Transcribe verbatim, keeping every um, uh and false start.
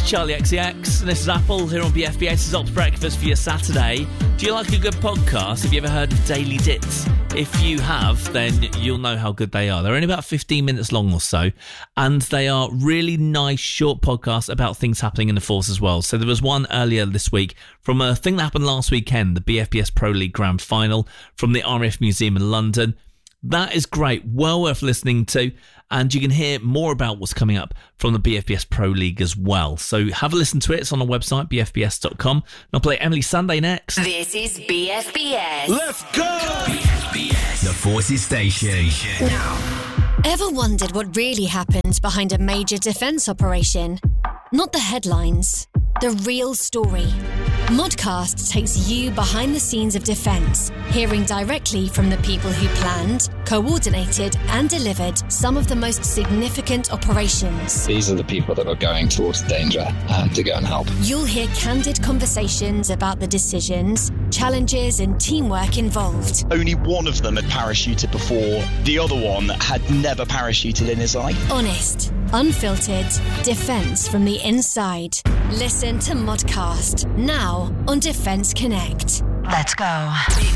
is Charlie X C X, and this is Apple here on B F B S's Ops Breakfast for your Saturday. Do you like a good podcast? Have you ever heard of Daily Dits? If you have, then you'll know how good they are. They're only about fifteen minutes long or so, and they are really nice, short podcasts about things happening in the Force as well. So there was one earlier this week from a thing that happened last weekend, the B F B S Pro League Grand Final from the R A F Museum in London. That is great, well worth listening to, and you can hear more about what's coming up from the B F B S Pro League as well. So have a listen to it. It's on the website, b f b s dot com. And I'll play Emily Sunday next. This is B F B S. Let's go! B F B S, the Forces Station. Now. Ever wondered what really happens behind a major defence operation? Not the headlines, the real story. Modcast takes you behind the scenes of defence, hearing directly from the people who planned, coordinated and delivered some of the most significant operations. These are the people that are going towards danger uh, to go and help. You'll hear candid conversations about the decisions, challenges and teamwork involved. Only one of them had parachuted before. The other one had never parachuted in his life. Honest, unfiltered, defence from the inside. Listen to Modcast now on Defence Connect. Let's go.